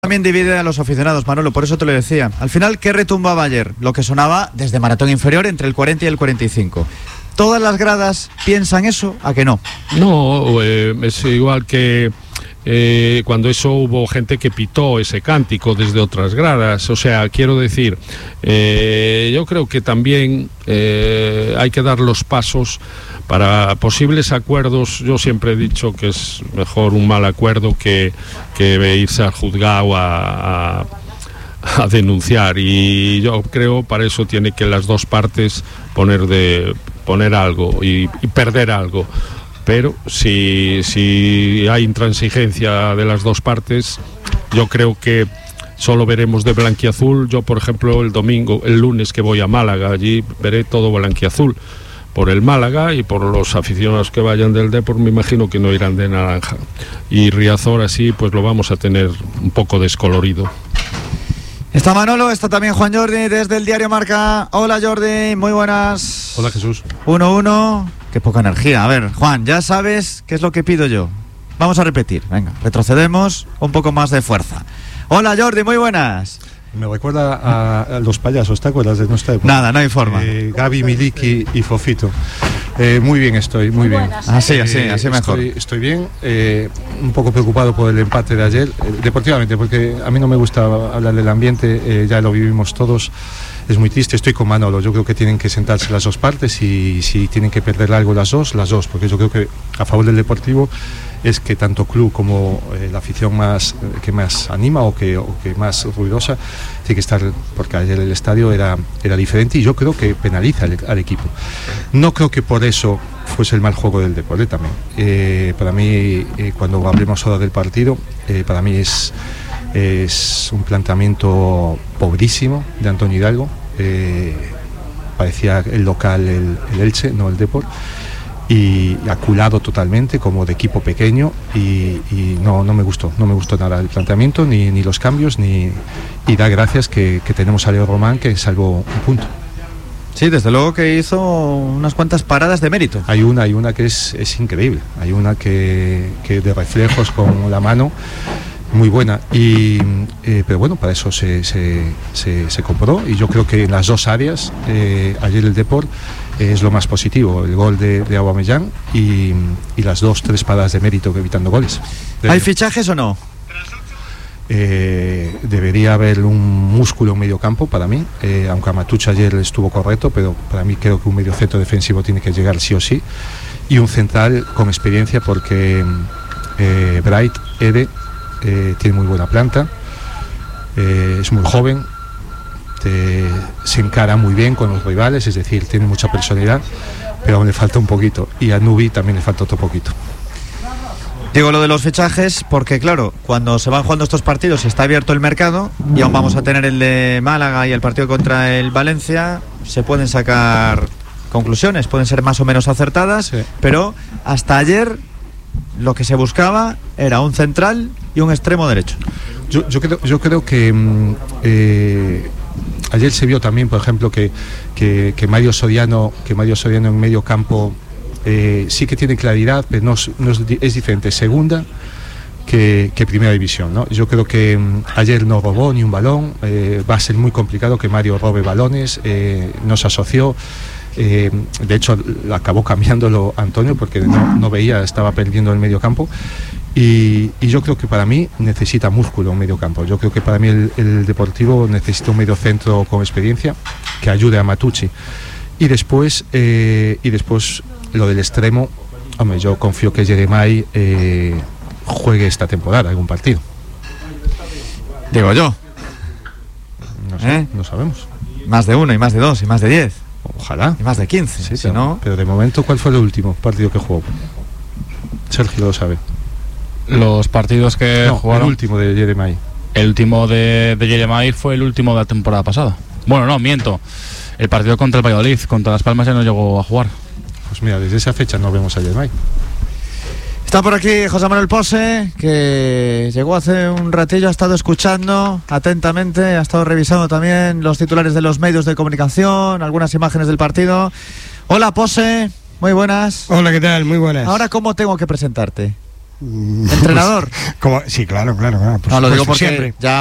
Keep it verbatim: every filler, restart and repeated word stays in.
También divide a los aficionados, Manolo, por eso te lo decía. Al final, ¿qué retumbaba ayer? Lo que sonaba desde maratón inferior entre el cuarenta y el cuarenta y cinco. ¿Todas las gradas piensan eso? ¿A que no? No, eh, es igual que eh, cuando eso hubo gente que pitó ese cántico desde otras gradas. O sea, quiero decir, eh, yo creo que también eh, hay que dar los pasos para posibles acuerdos. Yo siempre he dicho que es mejor un mal acuerdo que, que irse al juzgado a, a, a denunciar, y yo creo para eso tiene que las dos partes poner de poner algo y, y perder algo. Pero si, si hay intransigencia de las dos partes, yo creo que solo veremos de blanquiazul. Yo, por ejemplo, el domingo, el lunes que voy a Málaga, allí veré todo blanquiazul por el Málaga, y por los aficionados que vayan del Depor me imagino que no irán de naranja, y Riazor así pues lo vamos a tener un poco descolorido. Está Manolo, está también Juan Jordi desde el diario Marca. Hola Jordi, muy buenas. Hola Jesús. uno uno, qué poca energía. A ver, Juan, ya sabes qué es lo que pido yo. Vamos a repetir, venga, retrocedemos, un poco más de fuerza. Hola Jordi, muy buenas. Me recuerda a, a los payasos, ¿te acuerdas de nuestra época? Nada, no hay forma. Eh, Gaby, Miliki y Fofito. Eh, muy bien estoy, muy bien. Así, así, así mejor. Estoy, estoy bien, eh, un poco preocupado por el empate de ayer, eh, deportivamente, porque a mí no me gusta hablar del ambiente, eh, ya lo vivimos todos. Es muy triste, estoy con Manolo. Yo creo que tienen que sentarse las dos partes, y si tienen que perder algo las dos, las dos, porque yo creo que a favor del Deportivo es que tanto club como eh, la afición más eh, que más anima o que, o que más ruidosa tiene que estar, porque ayer el estadio era, era diferente, y yo creo que penaliza al, al equipo. No creo que por eso fuese el mal juego del Deportivo también. Eh, para mí, eh, cuando hablemos ahora del partido, eh, para mí es, es un planteamiento pobrísimo de Antonio Hidalgo. Eh, parecía el local el, el Elche, no el Depor, y aculado totalmente como de equipo pequeño, y, y no, no me gustó, no me gustó nada el planteamiento, ni, ni los cambios, ni, y da gracias que, que tenemos a Leo Román, que salvó un punto. Sí, desde luego que hizo unas cuantas paradas de mérito. Hay una, hay una que es, es increíble, hay una que, que de reflejos con la mano, muy buena, y, eh, pero bueno, para eso se, se, se, se compró, y yo creo que en las dos áreas, eh, ayer el Depor eh, es lo más positivo, el gol de, de Aubameyang y, y las dos, tres paradas de mérito evitando goles. ¿Hay fichajes o no? Eh, debería haber un músculo en medio campo para mí, eh, aunque a Matucci ayer estuvo correcto, pero para mí creo que un medio centro defensivo tiene que llegar sí o sí, y un central con experiencia, porque eh, Bright Ede Eh, tiene muy buena planta, eh, es muy joven, te, se encara muy bien con los rivales, es decir, tiene mucha personalidad, pero aún le falta un poquito, y a Nubi también le falta otro poquito. Digo lo de los fichajes porque, claro, cuando se van jugando estos partidos y está abierto el mercado, y aún vamos a tener el de Málaga y el partido contra el Valencia, se pueden sacar conclusiones, pueden ser más o menos acertadas, sí. Pero hasta ayer lo que se buscaba era un central y un extremo derecho. Yo, yo, creo, yo creo que eh, ayer se vio también, por ejemplo, que, que, que Mario Soriano, que Mario Soriano en medio campo eh, sí que tiene claridad, pero no, no es, es diferente segunda que, que primera división, ¿no? Yo creo que um, ayer no robó ni un balón, eh, va a ser muy complicado que Mario robe balones, eh, no se asoció. Eh, de hecho acabó cambiándolo Antonio porque no, no veía, estaba perdiendo el medio campo, y, y yo creo que para mí necesita músculo en medio campo. Yo creo que para mí el, el Deportivo necesita un medio centro con experiencia que ayude a Matucci, y después eh, y después lo del extremo, hombre, yo confío que Jeremai eh, juegue esta temporada algún partido, digo yo. No sé, ¿Eh? no sabemos. Más de uno y más de dos y más de diez. Ojalá. Y más de quince, sí, si pero, no... pero de momento, ¿cuál fue el último partido que jugó? Sergio lo sabe. Los partidos que no, jugaron... el último de Jeremai. El último de, de Jeremai fue el último de la temporada pasada. Bueno, no, miento. El partido contra el Valladolid, contra Las Palmas, ya no llegó a jugar. Pues mira, desde esa fecha no vemos a Jeremai. Está por aquí José Manuel Pose, que llegó hace un ratillo, ha estado escuchando atentamente, ha estado revisando también los titulares de los medios de comunicación, algunas imágenes del partido. Hola Pose, muy buenas. Hola, ¿qué tal? Muy buenas. Ahora, ¿cómo tengo que presentarte? mm, ¿Entrenador? pues, como, sí, claro, claro, claro, por No, lo digo supuesto, porque siempre. ya